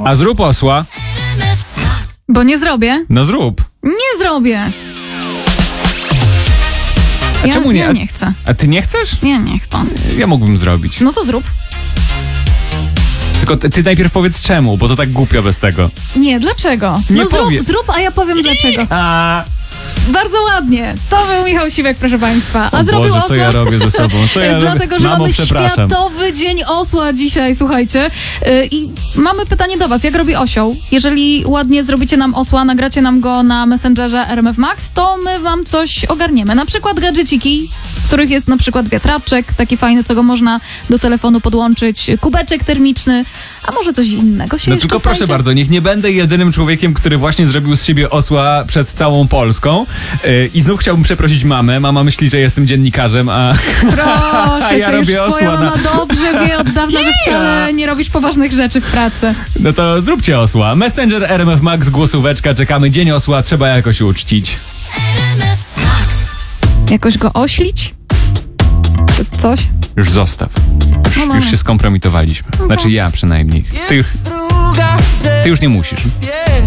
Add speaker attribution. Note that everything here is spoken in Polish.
Speaker 1: A zrób osła.
Speaker 2: Bo nie zrobię.
Speaker 1: No zrób.
Speaker 2: Nie zrobię.
Speaker 1: A czemu nie?
Speaker 2: Ja nie chcę.
Speaker 1: A ty nie chcesz?
Speaker 2: Nie chcę.
Speaker 1: Ja mógłbym zrobić.
Speaker 2: No to zrób.
Speaker 1: Tylko ty najpierw powiedz czemu, bo to tak głupio bez tego.
Speaker 2: Nie, dlaczego?
Speaker 1: Nie
Speaker 2: No
Speaker 1: powie.
Speaker 2: zrób, a ja powiem dlaczego.
Speaker 1: A,
Speaker 2: Bardzo ładnie. To był Michał Siwek, proszę państwa. A
Speaker 1: o
Speaker 2: zrobił
Speaker 1: Boże, co ja robię ze sobą? Co ja
Speaker 2: Dlatego,
Speaker 1: robię?
Speaker 2: że
Speaker 1: Mamo,
Speaker 2: mamy
Speaker 1: przepraszam.
Speaker 2: Światowy Dzień Osła dzisiaj, słuchajcie. I mamy pytanie do was. Jak robi osioł? Jeżeli ładnie zrobicie nam osła, nagracie nam go na Messengerze RMF Max, to my wam coś ogarniemy. Na przykład gadżeciki, w których jest na przykład wiatraczek, taki fajny, co go można do telefonu podłączyć, kubeczek termiczny, a może coś innego się
Speaker 1: No
Speaker 2: jeszcze
Speaker 1: tylko proszę
Speaker 2: znajdzie?
Speaker 1: bardzo, niech nie będę jedynym człowiekiem, który właśnie zrobił z siebie osła przed całą Polską. I znów chciałbym przeprosić mamę. Mama myśli, że jestem dziennikarzem, a
Speaker 2: Proszę,
Speaker 1: ja
Speaker 2: co już
Speaker 1: robię
Speaker 2: twoja
Speaker 1: osła na-
Speaker 2: mama dobrze wie od dawna, że wcale nie robisz poważnych rzeczy w pracy.
Speaker 1: no to zróbcie osła. Messenger RMF Max, głosóweczka, czekamy. Dzień osła, trzeba jakoś uczcić.
Speaker 2: Jakoś go oślić? Czy coś?
Speaker 1: Już zostaw.
Speaker 2: No.
Speaker 1: Już się skompromitowaliśmy. Znaczy ja przynajmniej. Ty już nie musisz.